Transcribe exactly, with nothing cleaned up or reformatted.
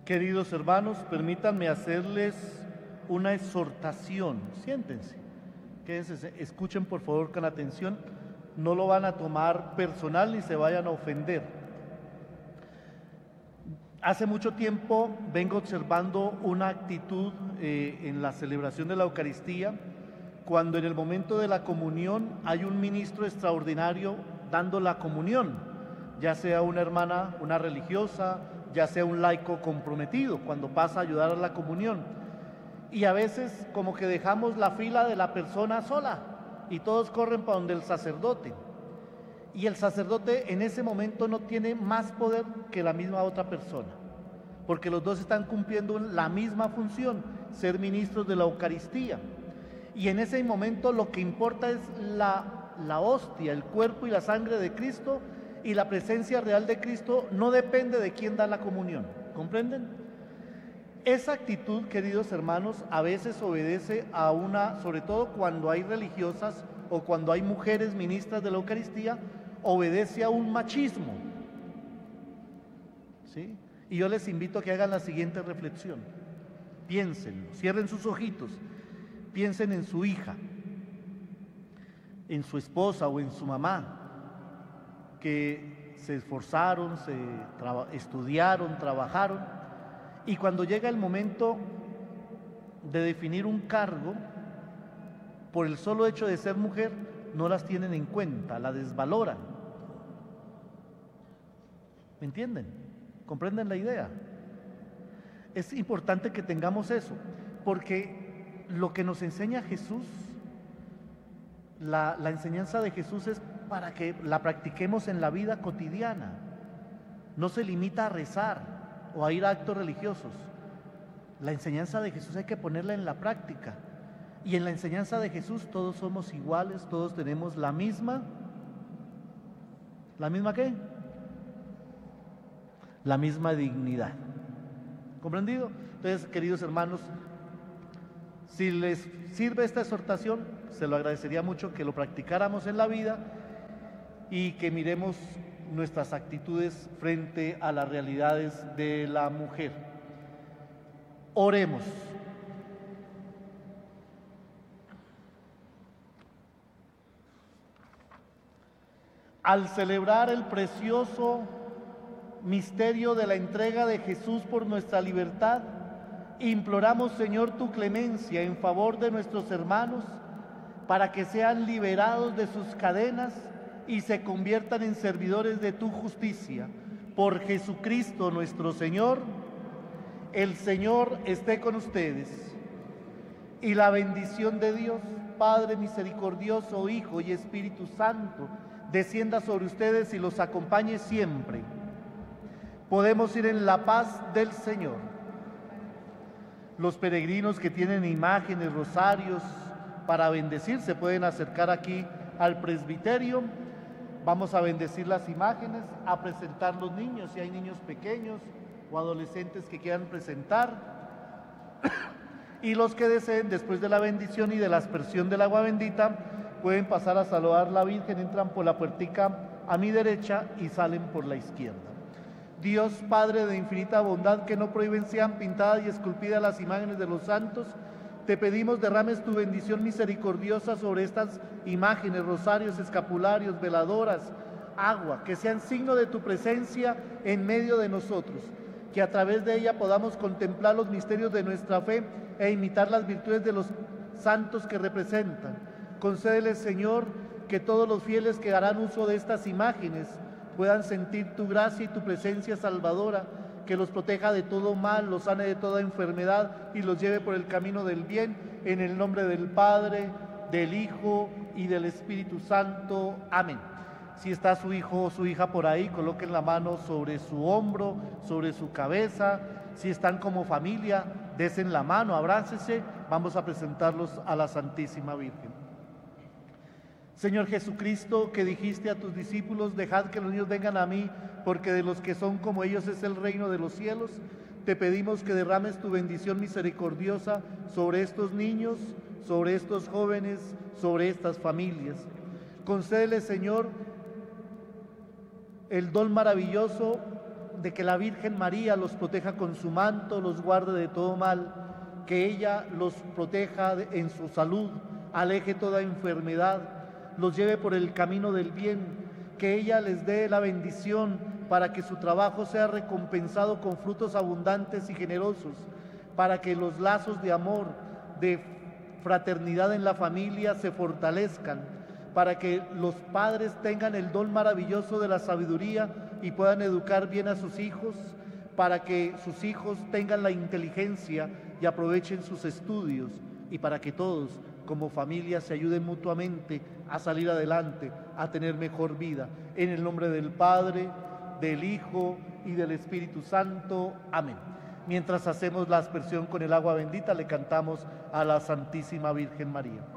Queridos hermanos, permítanme hacerles una exhortación. Siéntense, quédense, escuchen por favor con atención, no lo van a tomar personal ni se vayan a ofender. Hace mucho tiempo vengo observando una actitud eh, en la celebración de la Eucaristía, cuando en el momento de la comunión hay un ministro extraordinario dando la comunión, ya sea una hermana, una religiosa, ya sea un laico comprometido, cuando pasa a ayudar a la comunión. Y a veces como que dejamos la fila de la persona sola y todos corren para donde el sacerdote. Y el sacerdote en ese momento no tiene más poder que la misma otra persona, porque los dos están cumpliendo la misma función, ser ministros de la Eucaristía. Y en ese momento lo que importa es la, la hostia, el cuerpo y la sangre de Cristo, y la presencia real de Cristo no depende de quién da la comunión, ¿comprenden? Esa actitud, queridos hermanos, a veces obedece a una, sobre todo cuando hay religiosas o cuando hay mujeres ministras de la Eucaristía, obedece a un machismo, ¿sí? Y yo les invito a que hagan la siguiente reflexión. Piensen, cierren sus ojitos, piensen en su hija, en su esposa o en su mamá, que se esforzaron, se traba, estudiaron, trabajaron, y cuando llega el momento de definir un cargo, por el solo hecho de ser mujer, no las tienen en cuenta, la desvaloran. ¿Me entienden? ¿Comprenden la idea? Es importante que tengamos eso, porque lo que nos enseña Jesús, la, la enseñanza de Jesús es para que la practiquemos en la vida cotidiana. No se limita a rezar o a ir a actos religiosos. La enseñanza de Jesús hay que ponerla en la práctica. Y en la enseñanza de Jesús todos somos iguales, todos tenemos la misma, ¿la misma qué? La misma dignidad. ¿Comprendido? Entonces, queridos hermanos, si les sirve esta exhortación, se lo agradecería mucho que lo practicáramos en la vida y que miremos nuestras actitudes frente a las realidades de la mujer. Oremos. Al celebrar el precioso misterio de la entrega de Jesús por nuestra libertad, imploramos, Señor, tu clemencia en favor de nuestros hermanos, para que sean liberados de sus cadenas y se conviertan en servidores de tu justicia. Por Jesucristo nuestro Señor. El Señor esté con ustedes. Y la bendición de Dios, Padre misericordioso, Hijo y Espíritu Santo, descienda sobre ustedes y los acompañe siempre. Podemos ir en la paz del Señor. Los peregrinos que tienen imágenes, rosarios, para bendecir, se pueden acercar aquí al presbiterio. Vamos a bendecir las imágenes, a presentar los niños, si hay niños pequeños o adolescentes que quieran presentar. Y los que deseen, después de la bendición y de la aspersión del agua bendita, pueden pasar a saludar a la Virgen, entran por la puertica a mi derecha y salen por la izquierda. Dios Padre de infinita bondad, que no prohíben sean pintadas y esculpidas las imágenes de los santos, te pedimos derrames tu bendición misericordiosa sobre estas imágenes, rosarios, escapularios, veladoras, agua, que sean signo de tu presencia en medio de nosotros, que a través de ella podamos contemplar los misterios de nuestra fe e imitar las virtudes de los santos que representan. Concédeles, Señor, que todos los fieles que harán uso de estas imágenes puedan sentir tu gracia y tu presencia salvadora, que los proteja de todo mal, los sane de toda enfermedad y los lleve por el camino del bien, en el nombre del Padre, del Hijo y del Espíritu Santo. Amén. Si está su hijo o su hija por ahí, coloquen la mano sobre su hombro, sobre su cabeza. Si están como familia, desen la mano, abrácense. Vamos a presentarlos a la Santísima Virgen. Señor Jesucristo, que dijiste a tus discípulos, dejad que los niños vengan a mí, porque de los que son como ellos es el reino de los cielos, te pedimos que derrames tu bendición misericordiosa sobre estos niños, sobre estos jóvenes, sobre estas familias. Concédeles, Señor, el don maravilloso de que la Virgen María los proteja con su manto, los guarde de todo mal, que ella los proteja en su salud, aleje toda enfermedad, los lleve por el camino del bien, que ella les dé la bendición para que su trabajo sea recompensado con frutos abundantes y generosos, para que los lazos de amor, de fraternidad en la familia se fortalezcan, para que los padres tengan el don maravilloso de la sabiduría y puedan educar bien a sus hijos, para que sus hijos tengan la inteligencia y aprovechen sus estudios, y para que todos como familia se ayuden mutuamente a salir adelante, a tener mejor vida. En el nombre del Padre, del Hijo y del Espíritu Santo. Amén. Mientras hacemos la aspersión con el agua bendita, le cantamos a la Santísima Virgen María.